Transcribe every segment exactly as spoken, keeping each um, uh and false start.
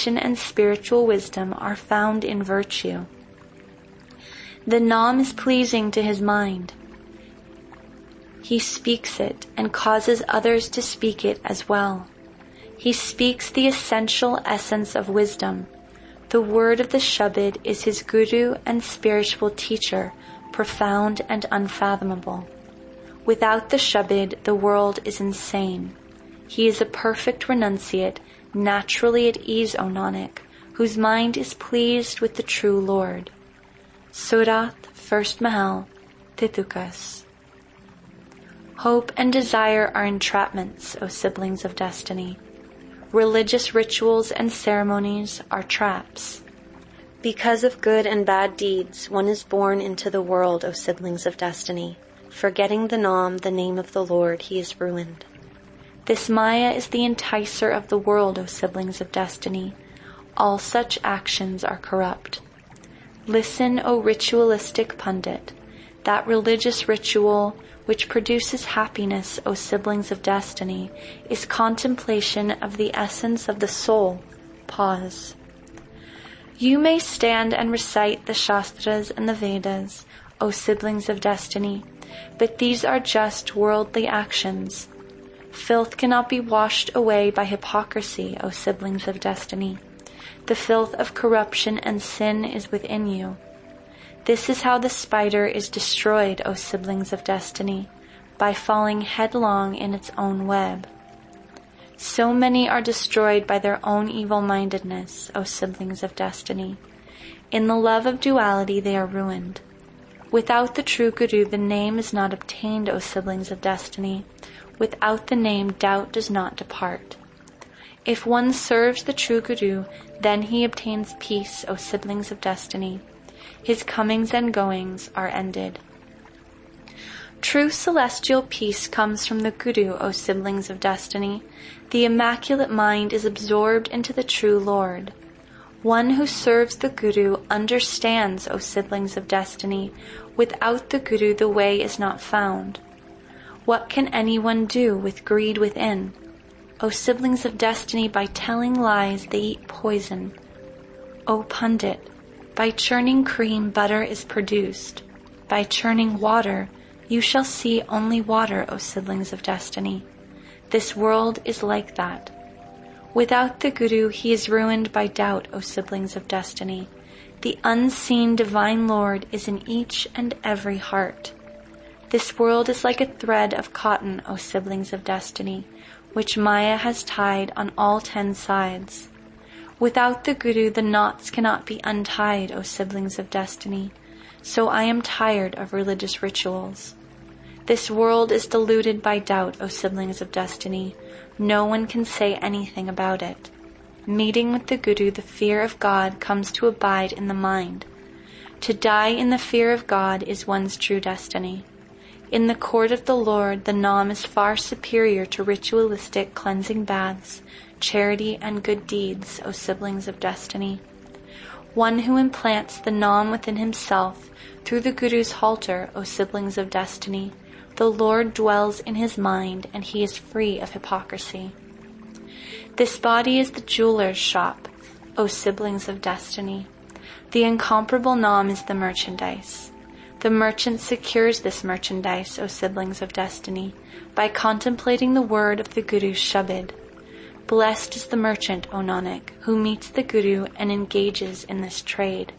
contemplation and spiritual wisdom are found in virtue. The Nam is pleasing to his mind. He speaks it and causes others to speak it as well. He speaks the essential essence of wisdom. The word of the Shabad is his guru and spiritual teacher, profound and unfathomable. Without the Shabad, the world is insane. He is a perfect renunciate, naturally at ease, O Nanak, whose mind is pleased with the true Lord. Surath, First Mahal, Titukas. Hope and desire are entrapments, O siblings of destiny. Religious rituals and ceremonies are traps. Because of good and bad deeds, one is born into the world, O siblings of destiny. Forgetting the Nam, the name of the Lord, he is ruined. This Maya is the enticer of the world, O siblings of destiny. All such actions are corrupt. Listen, O ritualistic pundit. That religious ritual which produces happiness, O siblings of destiny, is contemplation of the essence of the soul. Pause. You may stand and recite the Shastras and the Vedas, O siblings of destiny, but these are just worldly actions. Filth cannot be washed away by hypocrisy, O siblings of destiny. The filth of corruption and sin is within you. This is how the spider is destroyed, O siblings of destiny, by falling headlong in its own web. So many are destroyed by their own evil-mindedness, O siblings of destiny. In the love of duality they are ruined. Without the true Guru, the name is not obtained, O siblings of destiny. Without the name, doubt does not depart. If one serves the true Guru, then he obtains peace, O siblings of destiny. His comings and goings are ended. True celestial peace comes from the Guru, O siblings of destiny. The immaculate mind is absorbed into the true Lord. One who serves the Guru understands, O siblings of destiny. Without the Guru, the way is not found. What can anyone do with greed within? O siblings of destiny, by telling lies they eat poison. O pundit, by churning cream butter is produced. By churning water, you shall see only water, O siblings of destiny. This world is like that. Without the Guru, he is ruined by doubt, O siblings of destiny. The unseen divine Lord is in each and every heart. This world is like a thread of cotton, O siblings of destiny, which Maya has tied on all ten sides. Without the Guru, the knots cannot be untied, O siblings of destiny. So I am tired of religious rituals. This world is deluded by doubt, O siblings of destiny. No one can say anything about it. Meeting with the Guru, the fear of God comes to abide in the mind. To die in the fear of God is one's true destiny. In the court of the Lord, the Nam is far superior to ritualistic cleansing baths, charity and good deeds, O siblings of destiny. One who implants the Nam within himself through the Guru's halter, O siblings of destiny, the Lord dwells in his mind and he is free of hypocrisy. This body is the jeweler's shop, O siblings of destiny. The incomparable Nam is the merchandise. The merchant secures this merchandise, O siblings of destiny, by contemplating the word of the Guru's Shabad. Blessed is the merchant, O Nanak, who meets the Guru and engages in this trade.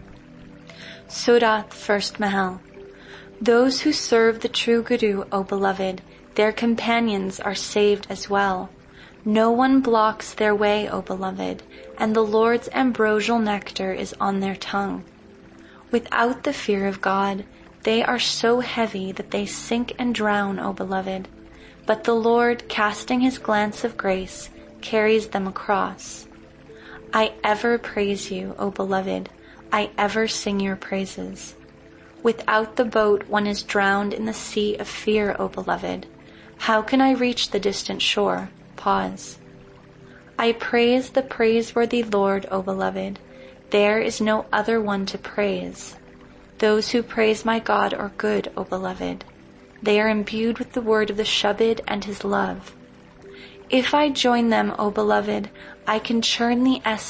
Surath, First Mahal. Those who serve the true Guru, O beloved, their companions are saved as well. No one blocks their way, O beloved, and the Lord's ambrosial nectar is on their tongue. Without the fear of God, they are so heavy that they sink and drown, O beloved. But the Lord, casting his glance of grace, carries them across. I ever praise you, O beloved. I ever sing your praises. Without the boat, one is drowned in the sea of fear, O beloved. How can I reach the distant shore? Pause. I praise the praiseworthy Lord, O beloved. There is no other one to praise. Those who praise my God are good, O beloved. They are imbued with the word of the Shabad and his love. If I join them, O beloved, I can churn the essence